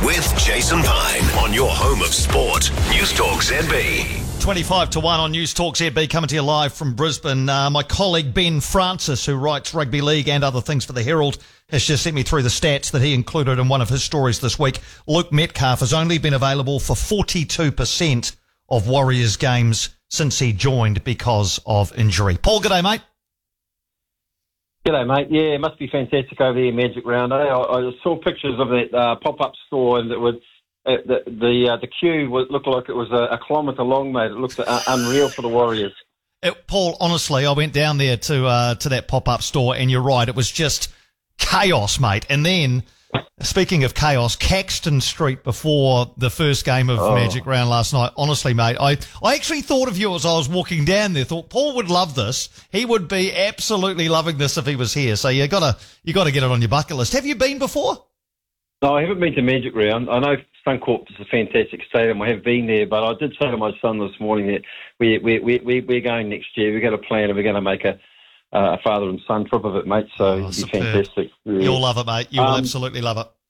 with Jason Pine on your home of sport. News Talk ZB. 25 to 1 on News Talk ZB, coming to you live from Brisbane. My colleague Ben Francis, who writes rugby league and other things for the Herald, has just sent me through the stats that he included in one of his stories this week. Luke Metcalf has only been available for 42% of Warriors games since he joined because of injury. Paul, g'day, mate. G'day, mate. Yeah, it must be fantastic over there, Magic Round. I saw pictures of that pop-up store, and it would the queue looked like it was a kilometre long, mate. It looked unreal for the Warriors. Paul, honestly, I went down there to that pop-up store, and you're right, it was just chaos, mate. And then, speaking of chaos, Caxton Street before the first game of Magic Round last night. Honestly, mate, I actually thought of you as I was walking down there. Thought Paul would love this. He would be absolutely loving this if he was here. So you gotta get it on your bucket list. Have you been before? No, I haven't been to Magic Round. I know Suncorp is a fantastic stadium. I have been there, but I did say to my son this morning that we're going next year. We've got a plan, and we're going to make a father and son trip of it, mate. So it'll be fantastic. Yeah. You'll love it, mate. You will absolutely love it.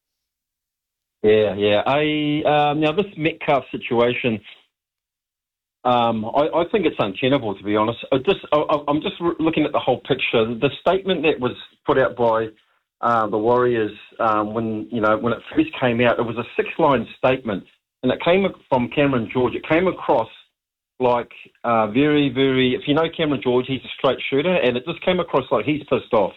Yeah. Now this Metcalf situation, I think it's untenable, to be honest. I'm just looking at the whole picture. The statement that was put out by the Warriors when it first came out, it was a 6-line statement, and it came from Cameron George. It came across like very, very. If you know Cameron George, he's a straight shooter, and it just came across like he's pissed off.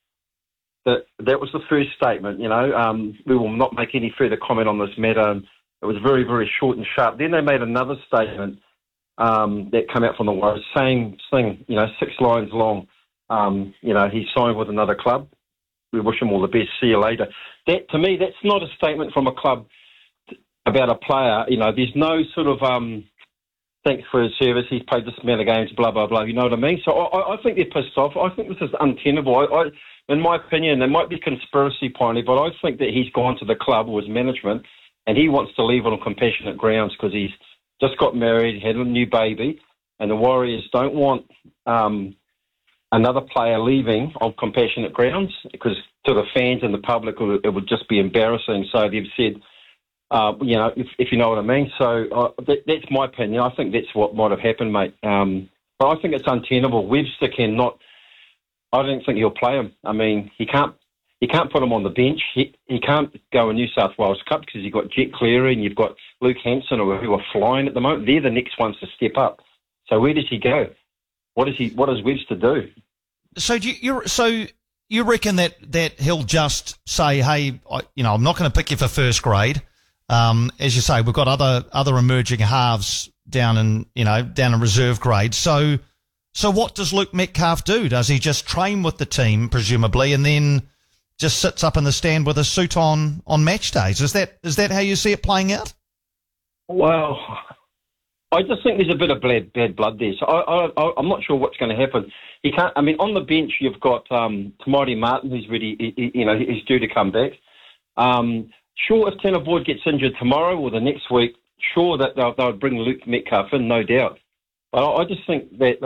That was the first statement. We will not make any further comment on this matter. It was very, very short and sharp. Then they made another statement that came out from the Warriors, same thing. 6 lines long. He signed with another club. We wish him all the best. See you later. That, to me, that's not a statement from a club about a player. There's no sort of thanks for his service. He's played this amount of games. Blah blah blah. You know what I mean? So I think they're pissed off. I think this is untenable. In my opinion, there might be conspiracy, Piney, but I think that he's gone to the club or his management, and he wants to leave on compassionate grounds because he's just got married, had a new baby, and the Warriors don't want another player leaving on compassionate grounds, because to the fans and the public it would just be embarrassing. So they've said, if you know what I mean. So that's my opinion. I think that's what might have happened, mate. But I think it's untenable. Webster cannot. I don't think he'll play him. I mean, he can't put him on the bench. He can't go in New South Wales Cup because you've got Jet Cleary and you've got Luke Hanson who are flying at the moment. They're the next ones to step up. So where does he go? What does Webster do? So you reckon that he'll just say, hey, I'm not going to pick you for first grade. As you say, we've got other emerging halves down in reserve grade. So what does Luke Metcalf do? Does he just train with the team, presumably, and then just sits up in the stand with a suit on match days? Is that how you see it playing out? Well, I just think there's a bit of bad blood there. So I'm not sure what's going to happen. He can't. I mean, on the bench you've got Tamati Martin, who's ready. He's due to come back. Sure, if Tanner Boyd gets injured tomorrow or the next week, sure that they'll bring Luke Metcalf in, no doubt. But I just think that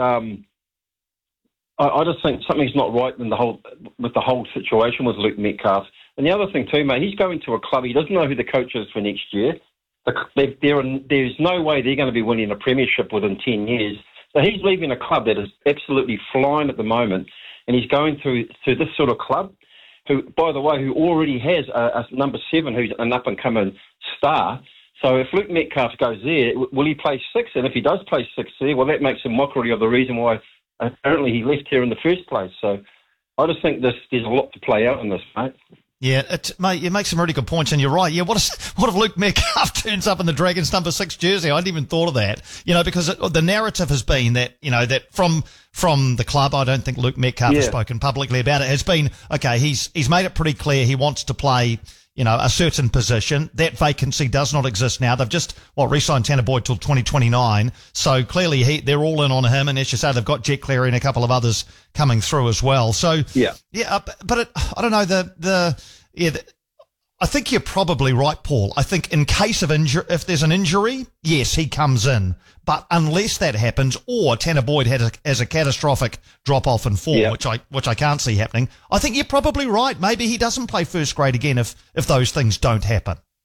I just think something's not right with the whole situation with Luke Metcalf. And the other thing too, mate, he's going to a club. He doesn't know who the coach is for next year. There's no way they're going to be winning a premiership within 10 years. So he's leaving a club that is absolutely flying at the moment, and he's going to this sort of club, who, by the way, who already has a number 7 who's an up-and-coming star. So if Luke Metcalf goes there, will he play 6? And if he does play 6 there, well, that makes a mockery of the reason why apparently he left here in the first place. So I just think there's a lot to play out in this, mate. Yeah, mate, you make some really good points, and you're right. Yeah, what if Luke Metcalf turns up in the Dragons number 6 jersey? I hadn't even thought of that. Because the narrative has been that, that from the club, I don't think Luke Metcalf has spoken publicly about it, has been, okay, he's made it pretty clear he wants to play, a certain position. That vacancy does not exist now. They've just, re-signed Tanner Boyd till 2029. So clearly they're all in on him. And as you say, they've got Jet Cleary and a couple of others coming through as well. So, but I don't know, I think you're probably right, Paul. I think in case of if there's an injury, yes, he comes in. But unless that happens, or Tanner Boyd has a catastrophic drop-off in form, which I can't see happening, I think you're probably right. Maybe he doesn't play first grade again if those things don't happen.